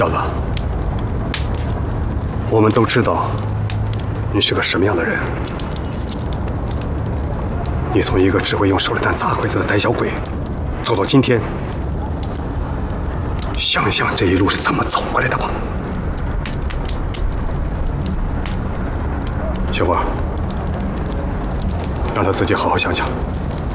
小子，我们都知道你是个什么样的人。你从一个只会用手榴弹砸鬼子的胆小鬼，走到今天，想想这一路是怎么走过来的吧。小花，让他自己好好想想。